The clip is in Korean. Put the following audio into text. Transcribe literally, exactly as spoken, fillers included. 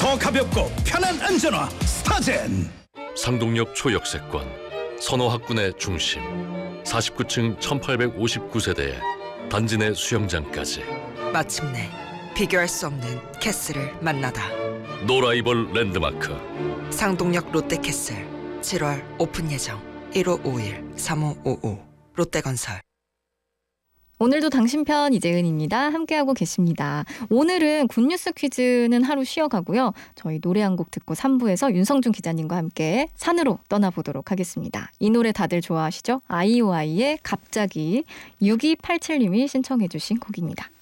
더 가볍고 편한 안전화 스타젠. 상동역 초역세권, 선호학군의 중심, 사십구 층 천팔백오십구 세대에 단지 내 수영장까지. 마침내 비교할 수 없는 캐슬을 만나다. 노라이벌 랜드마크 상동역 롯데캐슬 칠월 오픈 예정. 일오오일 삼오오오 롯데건설. 오늘도 당신 편 이재은입니다. 함께하고 계십니다. 오늘은 굿뉴스 퀴즈는 하루 쉬어가고요. 저희 노래 한 곡 듣고 삼 부에서 윤성준 기자님과 함께 산으로 떠나보도록 하겠습니다. 이 노래 다들 좋아하시죠? 아이오아이의 갑자기. 육이팔칠님이 신청해 주신 곡입니다.